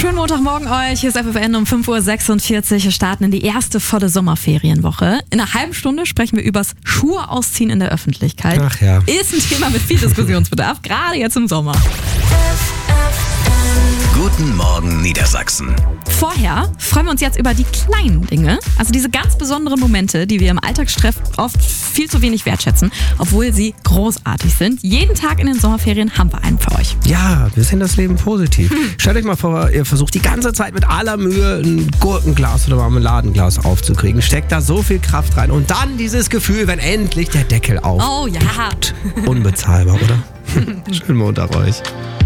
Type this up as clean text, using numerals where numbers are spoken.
Schönen Montagmorgen euch. Hier ist FFN um 5.46 Uhr. Wir starten in die erste volle Sommerferienwoche. In einer halben Stunde sprechen wir übers Schuhe ausziehen in der Öffentlichkeit. Ach ja. Ist ein Thema mit viel Diskussionsbedarf, gerade jetzt im Sommer. Guten Morgen Niedersachsen. Vorher freuen wir uns jetzt über die kleinen Dinge, also diese ganz besonderen Momente, die wir im Alltagsstress oft viel zu wenig wertschätzen, obwohl sie großartig sind. Jeden Tag in den Sommerferien haben wir einen für euch. Ja, wir sehen das Leben positiv. Stellt euch mal vor, ihr versucht die ganze Zeit mit aller Mühe ein Gurkenglas oder Marmeladenglas aufzukriegen. Steckt da so viel Kraft rein. Und dann dieses Gefühl, wenn endlich der Deckel auf. Oh ja. Unbezahlbar, oder? Schönen Montag euch.